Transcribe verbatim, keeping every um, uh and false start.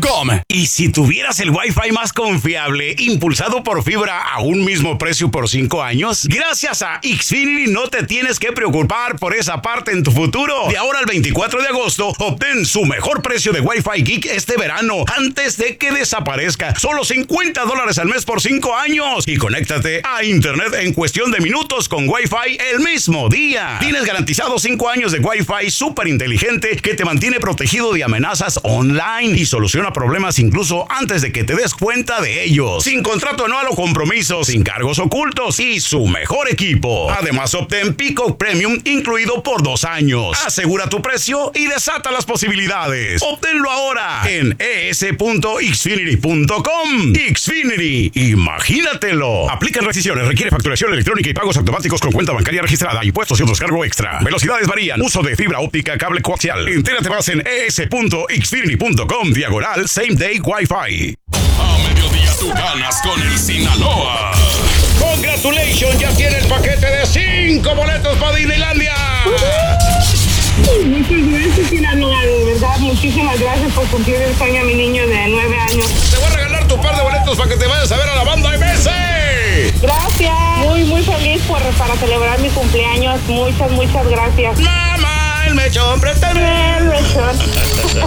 com. Y si tuvieras el Wi-Fi más confiable, impulsado por fibra a un mismo precio por cinco años, gracias a Xfinity no te tienes que preocupar por esa parte en tu futuro. De ahora al veinticuatro de agosto, obtén su mejor precio de Wi-Fi Geek este verano, antes de que desaparezca. Solo cincuenta dólares al mes por cinco años. Y conéctate a internet en cuestión de minutos con Wi-Fi el mismo día. Tienes garantizado cinco años de Wi-Fi súper inteligente que te mantiene protegido de amenazas online y soluciona problemas incluso antes de que te des cuenta de ellos. Sin contrato anual o compromiso, sin cargos ocultos y su mejor equipo. Además, obtén Peacock Premium incluido por dos años. Asegura tu precio y desata las posibilidades. Obténlo ahora en e s punto xfinity punto com. Xfinity, imagínatelo. Aplican restricciones, requiere facturación electrónica y pagos automáticos con cuenta bancaria registrada, impuestos y otros cargos extra. Velocidades varían. Uso de fibra óptica, cable coaxial. Entérate más en e s punto xfinity punto com diagonal Same Day Wi-Fi. A mediodía tú ganas con el Sinaloa. Congratulations, ya tiene el paquete de cinco boletos para Disneylandia. Muchas gracias, Sinaloa, de verdad, muchísimas gracias por cumplir el sueño a mi niño de nueve años. Te voy a regalar tu par de boletos para que te vayas a ver a la banda M S. Gracias, muy, muy feliz por, para celebrar mi cumpleaños, muchas, muchas gracias. Mamá, el mechón, préstame. El mechón.